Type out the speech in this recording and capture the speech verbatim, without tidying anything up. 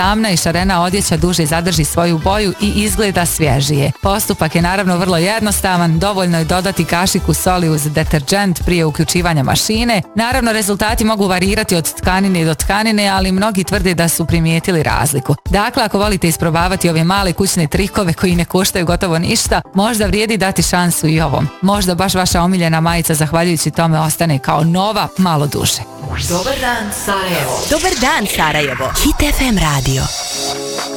tamna i šarena odjeća duže zadrži svoju boju i izgleda svježije. Postupak je naravno vrlo jednostavan, dovoljno je dodati kašiku soli uz deterdžent prije uključivanja mašine. Naravno, rezultati mogu varirati od tkanine do tkanine, ali mnogi tvrde da su primijetili razliku. Dakle, ako volite isprobavati ove male kućne trikove koji ne koštaju gotovo ništa, možda vrijedi dati šansu i ovom. Možda baš vaša omiljena majica zahvaljujući tome ostane kao nova malo duže. Dobar dan Sarajevo. Dobar dan Sarajevo. Hit F M radio.